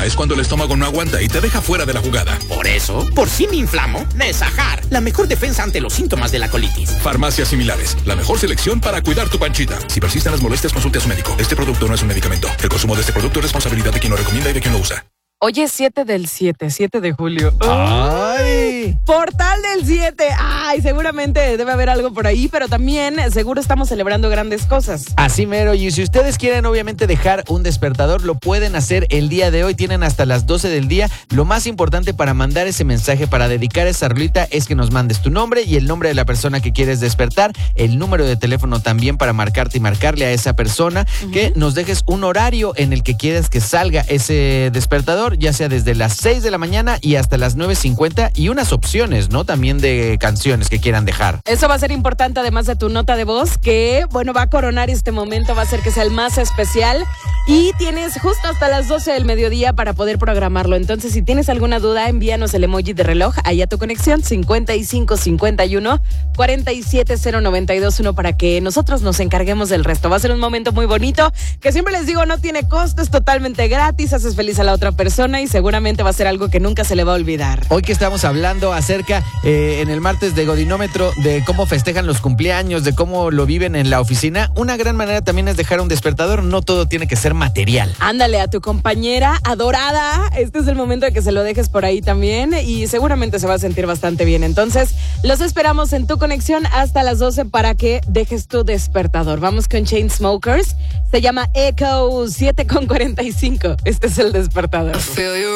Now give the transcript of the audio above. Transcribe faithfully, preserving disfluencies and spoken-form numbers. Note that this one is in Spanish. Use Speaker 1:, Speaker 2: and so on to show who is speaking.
Speaker 1: inflama es cuando el estómago no aguanta y te deja fuera de la jugada.
Speaker 2: Por eso, por si me inflamo, Nesajar, la mejor defensa ante los síntomas de la colitis.
Speaker 1: Farmacias similares, la mejor selección para cuidar tu panchita. Si persisten las molestias, consulte a su médico. Este producto no es un medicamento. El consumo de este producto es responsabilidad de quien lo recomienda y de quien lo usa.
Speaker 3: Hoy es siete del siete, siete de julio.
Speaker 4: ¡Ay!
Speaker 3: Portal del siete. Ay, seguramente debe haber algo por ahí, pero también seguro estamos celebrando grandes cosas.
Speaker 4: Así mero, y si ustedes quieren obviamente dejar un despertador, lo pueden hacer el día de hoy, tienen hasta las doce del día. Lo más importante para mandar ese mensaje, para dedicar esa rolita, es que nos mandes tu nombre y el nombre de la persona que quieres despertar, el número de teléfono también para marcarte y marcarle a esa persona, uh-huh. que nos dejes un horario en el que quieras que salga ese despertador, ya sea desde las seis de la mañana y hasta las nueve cincuenta, y unas opciones, ¿no? También de canciones que quieran dejar.
Speaker 3: Eso va a ser importante, además de tu nota de voz, que, bueno, va a coronar este momento, va a hacer que sea el más especial, y tienes justo hasta las doce del mediodía para poder programarlo. Entonces, si tienes alguna duda, envíanos el emoji de reloj ahí a tu conexión cincuenta y cinco cincuenta y uno cuarenta y siete cero noventa y dos uno para que nosotros nos encarguemos del resto. Va a ser un momento muy bonito, que siempre les digo, no tiene costo, es totalmente gratis, haces feliz a la otra persona y seguramente va a ser algo que nunca se le va a olvidar.
Speaker 4: Hoy que estamos hablando acerca, eh, en el martes de Godinómetro, de cómo festejan los cumpleaños, de cómo lo viven en la oficina, una gran manera también es dejar un despertador. No todo tiene que ser material.
Speaker 3: Ándale, a tu compañera adorada, este es el momento de que se lo dejes por ahí también y seguramente se va a sentir bastante bien. Entonces, los esperamos en tu conexión hasta las doce para que dejes tu despertador. Vamos con Chainsmokers, se llama Echo, siete con cuarenta y cinco. Este es el despertador.